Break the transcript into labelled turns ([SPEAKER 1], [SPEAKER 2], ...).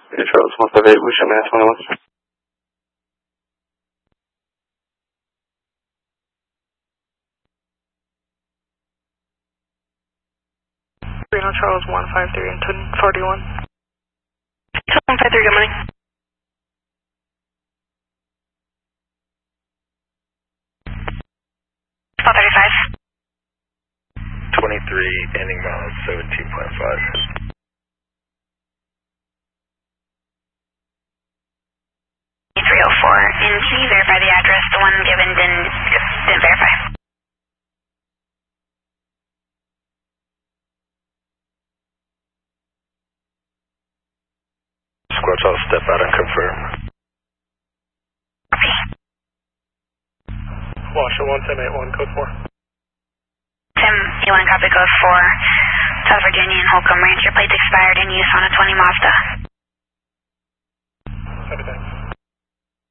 [SPEAKER 1] Charles 158, Wish Mass 21.
[SPEAKER 2] Reno Charles 153 and 41.
[SPEAKER 3] 153, good morning. Spot 35.
[SPEAKER 4] 23, ending miles 17.5.
[SPEAKER 3] And can you verify the address? The one given didn't verify.
[SPEAKER 4] Squad, I'll step out and confirm.
[SPEAKER 3] Copy.
[SPEAKER 2] Washer 1781, code 4.
[SPEAKER 3] Tim, E1 copy code 4. South Virginia and Holcomb Ranch. Your plates expired in use on a 20 Mazda.
[SPEAKER 2] Copy, thanks.